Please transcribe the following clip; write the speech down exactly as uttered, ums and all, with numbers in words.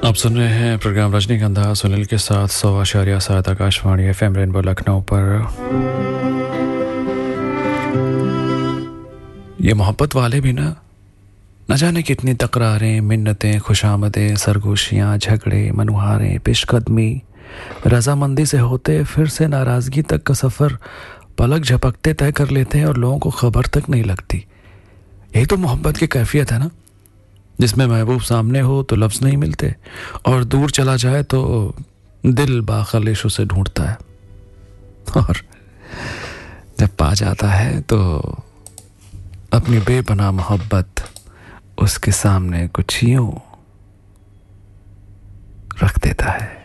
आप सुन रहे हैं प्रोग्राम रजनीगंधा सुनील के साथ सौ आशार्य सात Akashvani F M rainbow Lucknow पर। ये मोहब्बत वाले भी ना न जाने कितनी तकरारें, मिन्नतें, खुशामदें, सरगोशियाँ, झगड़े, मनुहारें, पेशकदमी, रजामंदी से होते फिर से नाराज़गी तक का सफ़र पलक झपकते तय कर लेते हैं और लोगों को खबर तक नहीं लगती। यही तो मोहब्बत की कैफियत है ना, जिसमें महबूब सामने हो तो लफ्ज़ नहीं मिलते और दूर चला जाए तो दिल बाखलिश उसे ढूंढता है, और जब पा जाता है तो अपनी बेपनाह मोहब्बत उसके सामने कुछ यूं रख देता है।